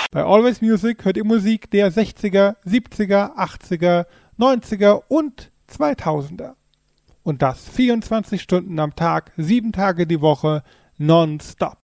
Bei Always Music hört ihr Musik der 60er, 70er, 80er, 90er und 2000er. Und das 24 Stunden am Tag, 7 Tage die Woche, nonstop.